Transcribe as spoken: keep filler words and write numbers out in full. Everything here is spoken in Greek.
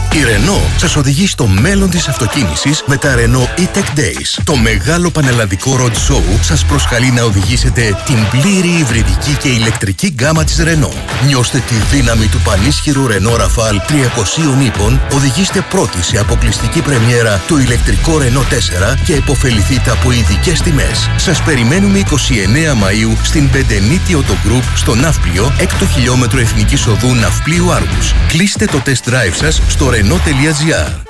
Η Renault σας οδηγεί στο μέλλον της αυτοκίνησης με τα Renault E-Tech Days. Το μεγάλο πανελλαδικό road show σας προσκαλεί να οδηγήσετε την πλήρη υβριδική και ηλεκτρική γκάμα της Renault. Νιώστε τη δύναμη του πανίσχυρου Renault Rafale τριακόσια ύπων, οδηγήστε πρώτοι σε αποκλειστική πρεμιέρα το ηλεκτρικό Renault τέσσερα και επωφεληθείτε από ειδικές τιμές. Σας περιμένουμε εικοστή ενάτη Μαΐου στην Benteniti Auto Group στο Ναύπλιο, έκτο χιλιόμετρο Εθνικής Οδού Ναυπλίου Άργους. Κλείστε το test drive σας στο renault τελεία gr.